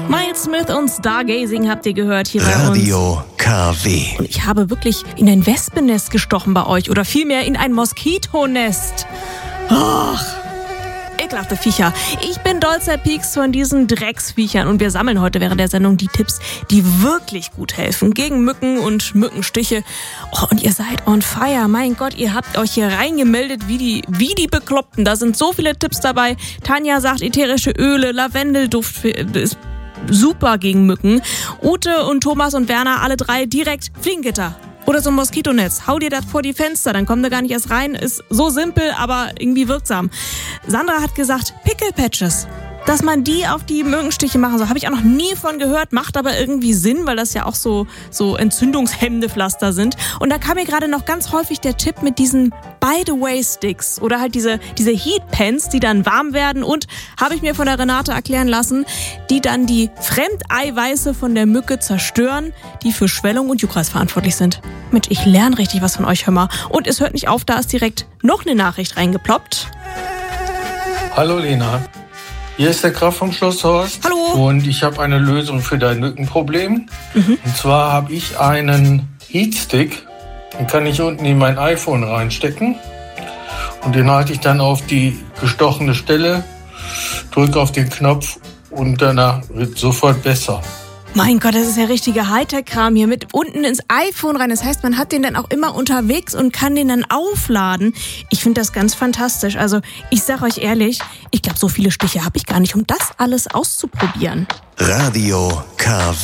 Miles Smith und Stargazing habt ihr gehört hier bei uns. Radio KW. Und ich habe wirklich in ein Wespennest gestochen bei euch. Oder vielmehr in ein Moskitonest. Ach, ekelhafte Viecher. Ich bin Dolzer Peaks von diesen Drecksviechern und wir sammeln heute während der Sendung die Tipps, die wirklich gut helfen gegen Mücken und Mückenstiche. Oh, und ihr seid on fire. Mein Gott, ihr habt euch hier reingemeldet wie die Bekloppten. Da sind so viele Tipps dabei. Tanja sagt, ätherische Öle, Lavendelduft ist super gegen Mücken. Ute und Thomas und Werner, alle drei direkt Fliegengitter. Oder so ein Moskitonetz. Hau dir das vor die Fenster, dann kommt ihr gar nicht erst rein. Ist so simpel, aber irgendwie wirksam. Sandra hat gesagt, Pickelpatches. Dass man die auf die Mückenstiche machen soll, habe ich auch noch nie von gehört, macht aber irgendwie Sinn, weil das ja auch so entzündungshemmende Pflaster sind. Und da kam mir gerade noch ganz häufig der Tipp mit diesen By-the-Way-Sticks oder halt diese Heat-Pens, die dann warm werden und, habe ich mir von der Renate erklären lassen, die dann die Fremdeiweiße von der Mücke zerstören, die für Schwellung und Juckreiz verantwortlich sind. Mensch, ich lerne richtig was von euch, hör mal. Und es hört nicht auf, da ist direkt noch eine Nachricht reingeploppt. Hallo Lena. Hier ist der Graf vom Schloss Horst. Hallo. Und ich habe eine Lösung für dein Mückenproblem. Und zwar habe ich einen Heatstick. Den kann ich unten in mein iPhone reinstecken. Und den halte ich dann auf die gestochene Stelle, drücke auf den Knopf und danach wird sofort besser. Mein Gott, das ist ja richtiger Hightech-Kram hier mit unten ins iPhone rein. Das heißt, man hat den dann auch immer unterwegs und kann den dann aufladen. Ich finde das ganz fantastisch. Also ich sag euch ehrlich, ich glaube, so viele Stiche habe ich gar nicht, um das alles auszuprobieren. Radio KW.